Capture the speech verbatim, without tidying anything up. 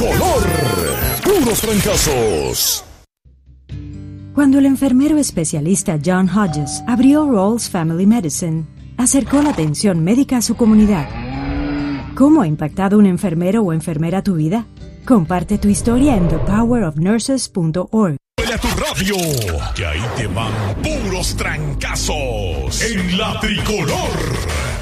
tricolor. Puros trancazos. Cuando el enfermero especialista John Hodges abrió Rawls Family Medicine, acercó la atención médica a su comunidad. ¿Cómo ha impactado un enfermero o enfermera tu vida? Comparte tu historia en the power of nurses punto org. A tu radio, que ahí te van puros trancazos en la tricolor.